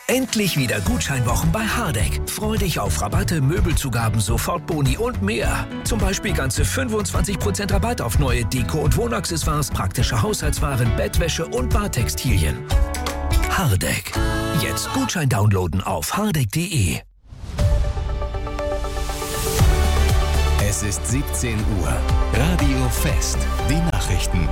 Endlich wieder Gutscheinwochen bei Hardegg. Freu dich auf Rabatte, Möbelzugaben, Sofortboni und mehr. Zum Beispiel ganze 25% Rabatt auf neue Deko- und Wohnaccessoires, praktische Haushaltswaren, Bettwäsche und Badtextilien. Hardegg. Jetzt Gutschein downloaden auf hardegg.de. Es ist 17 Uhr. Radio Fest. Die Nachrichten.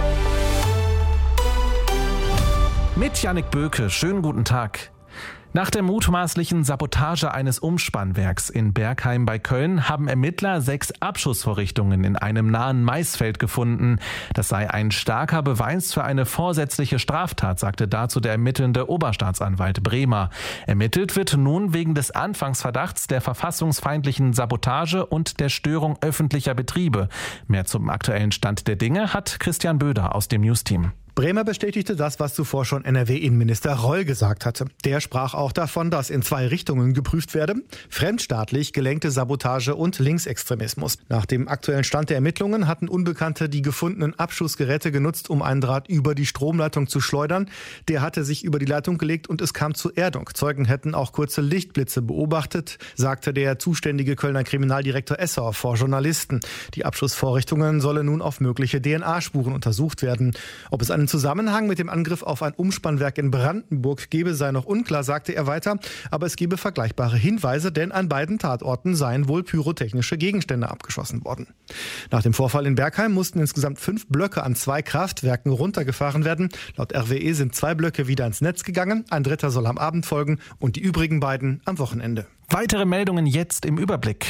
Mit Jannik Böke. Schönen guten Tag. Nach der mutmaßlichen Sabotage eines Umspannwerks in Bergheim bei Köln haben Ermittler 6 Abschussvorrichtungen in einem nahen Maisfeld gefunden. Das sei ein starker Beweis für eine vorsätzliche Straftat, sagte dazu der ermittelnde Oberstaatsanwalt Bremer. Ermittelt wird nun wegen des Anfangsverdachts der verfassungsfeindlichen Sabotage und der Störung öffentlicher Betriebe. Mehr zum aktuellen Stand der Dinge hat Christian Böder aus dem Newsteam. Bremer bestätigte das, was zuvor schon NRW-Innenminister Reul gesagt hatte. Der sprach auch davon, dass in 2 Richtungen geprüft werde: fremdstaatlich gelenkte Sabotage und Linksextremismus. Nach dem aktuellen Stand der Ermittlungen hatten Unbekannte die gefundenen Abschussgeräte genutzt, um einen Draht über die Stromleitung zu schleudern. Der hatte sich über die Leitung gelegt und es kam zur Erdung. Zeugen hätten auch kurze Lichtblitze beobachtet, sagte der zuständige Kölner Kriminaldirektor Esser vor Journalisten. Die Abschussvorrichtungen sollen nun auf mögliche DNA-Spuren untersucht werden. Ob es einen Zusammenhang mit dem Angriff auf ein Umspannwerk in Brandenburg gebe, sei noch unklar, sagte er weiter. Aber es gebe vergleichbare Hinweise, denn an beiden Tatorten seien wohl pyrotechnische Gegenstände abgeschossen worden. Nach dem Vorfall in Bergheim mussten insgesamt 5 Blöcke an 2 Kraftwerken runtergefahren werden. Laut RWE sind 2 Blöcke wieder ins Netz gegangen. Ein 3. soll am Abend folgen und die übrigen beiden am Wochenende. Weitere Meldungen jetzt im Überblick.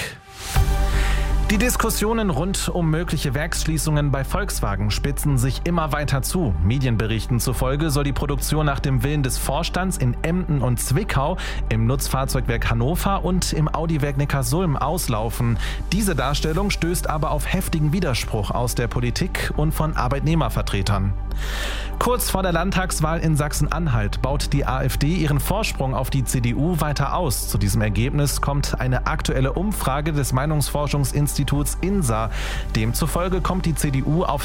Die Diskussionen rund um mögliche Werksschließungen bei Volkswagen spitzen sich immer weiter zu. Medienberichten zufolge soll die Produktion nach dem Willen des Vorstands in Emden und Zwickau, im Nutzfahrzeugwerk Hannover und im Audi-Werk Neckarsulm auslaufen. Diese Darstellung stößt aber auf heftigen Widerspruch aus der Politik und von Arbeitnehmervertretern. Kurz vor der Landtagswahl in Sachsen-Anhalt baut die AfD ihren Vorsprung auf die CDU weiter aus. Zu diesem Ergebnis kommt eine aktuelle Umfrage des Meinungsforschungsinstituts INSA. Demzufolge kommt die CDU auf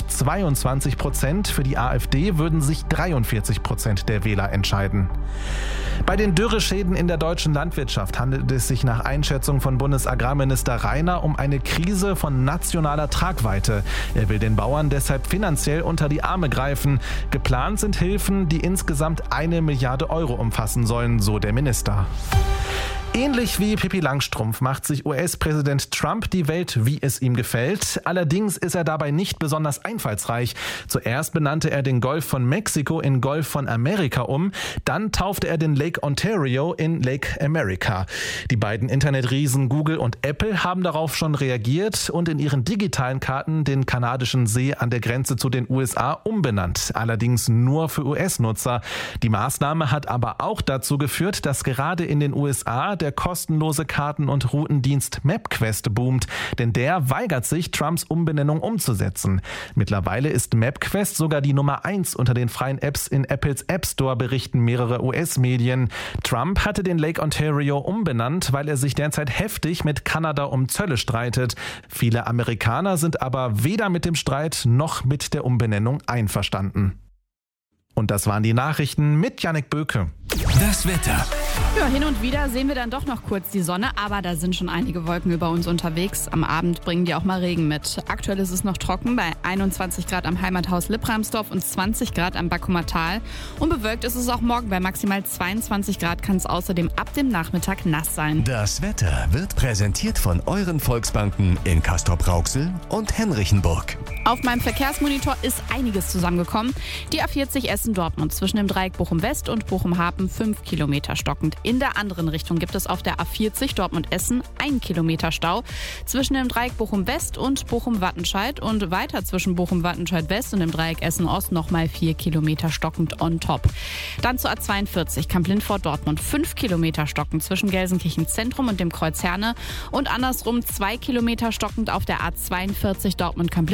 22%. Für die AfD würden sich 43% der Wähler entscheiden. Bei den Dürreschäden in der deutschen Landwirtschaft handelt es sich nach Einschätzung von Bundesagrarminister Rainer um eine Krise von nationaler Tragweite. Er will den Bauern deshalb finanziell unter die Arme greifen. Geplant sind Hilfen, die insgesamt 1 Milliarde Euro umfassen sollen, so der Minister. Ähnlich wie Pippi Langstrumpf macht sich US-Präsident Trump die Welt, wie es ihm gefällt. Allerdings ist er dabei nicht besonders einfallsreich. Zuerst benannte er den Golf von Mexiko in Golf von Amerika um. Dann taufte er den Lake Ontario in Lake America. Die beiden Internetriesen Google und Apple haben darauf schon reagiert und in ihren digitalen Karten den kanadischen See an der Grenze zu den USA umbenannt. Allerdings nur für US-Nutzer. Die Maßnahme hat aber auch dazu geführt, dass gerade in den USA der kostenlose Karten- und Routendienst MapQuest boomt, denn der weigert sich, Trumps Umbenennung umzusetzen. Mittlerweile ist MapQuest sogar die Nummer 1 unter den freien Apps in Apples App Store, berichten mehrere US-Medien. Trump hatte den Lake Ontario umbenannt, weil er sich derzeit heftig mit Kanada um Zölle streitet. Viele Amerikaner sind aber weder mit dem Streit noch mit der Umbenennung einverstanden. Und das waren die Nachrichten mit Jannik Böke. Das Wetter. Ja, hin und wieder sehen wir dann doch noch kurz die Sonne, aber da sind schon einige Wolken über uns unterwegs. Am Abend bringen die auch mal Regen mit. Aktuell ist es noch trocken bei 21 Grad am Heimathaus Lippramsdorf und 20 Grad am Backumer Tal. Und bewölkt ist es auch morgen bei maximal 22 Grad, kann es außerdem ab dem Nachmittag nass sein. Das Wetter wird präsentiert von euren Volksbanken in Castrop-Rauxel und Henrichenburg. Auf meinem Verkehrsmonitor ist einiges zusammengekommen. Die A40 Essen-Dortmund zwischen dem Dreieck Bochum-West und Bochum-Hafen 5 Kilometer stockend. In der anderen Richtung gibt es auf der A40 Dortmund-Essen 1 Kilometer Stau. Zwischen dem Dreieck Bochum-West und Bochum-Wattenscheid und weiter zwischen Bochum-Wattenscheid-West und dem Dreieck Essen-Ost nochmal 4 Kilometer stockend on top. Dann zur A42 Kamp-Lindfort-Dortmund 5 Kilometer stockend zwischen Gelsenkirchen-Zentrum und dem Kreuz Herne und andersrum 2 Kilometer stockend auf der A42 Dortmund-Kamp-Lindfort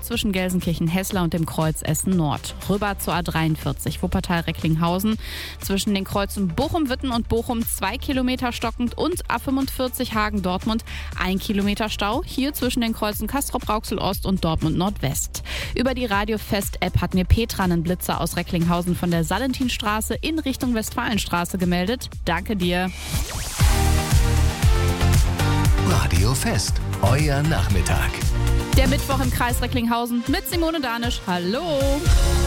zwischen Gelsenkirchen-Hessler und dem Kreuz Essen-Nord. Rüber zur A43 Wuppertal-Recklinghausen. Zwischen den Kreuzen Bochum-Witten und Bochum 2 Kilometer stockend und A45 Hagen-Dortmund 1 Kilometer Stau. Hier zwischen den Kreuzen Castrop-Rauxel-Ost und Dortmund-Nordwest. Über die Radio-Fest-App hat mir Petra einen Blitzer aus Recklinghausen von der Salentinstraße in Richtung Westfalenstraße gemeldet. Danke dir. Radio Fest, euer Nachmittag. Der Mittwoch im Kreis Recklinghausen mit Simone Danisch. Hallo!